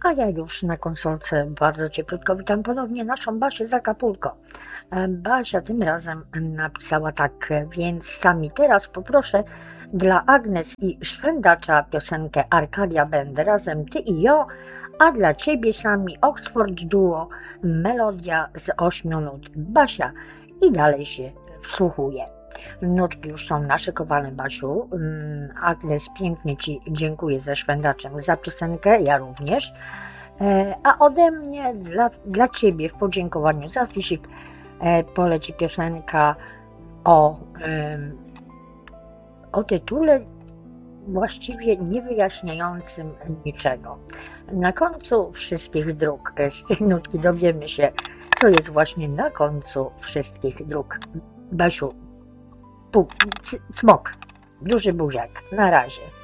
A ja już na konsolce bardzo cieplutko witam ponownie naszą Basię Zakapulko. Basia tym razem napisała tak, więc sami teraz poproszę dla Agnes i Szwendacza piosenkę Arkadia Będę razem ty i ja, a dla ciebie sami Oxford Duo melodia z 8 nut. Basia i dalej się wsłuchuje. Nutki już są naszykowane, Basiu. Agnes, pięknie ci dziękuję ze Szwendaczem za piosenkę, ja również. A ode mnie dla ciebie w podziękowaniu za fisik poleci piosenka o tytule właściwie niewyjaśniającym niczego. Na końcu wszystkich dróg z tej nutki dowiemy się, co jest właśnie na końcu wszystkich dróg. Basiu, cmok, duży buziak, na razie.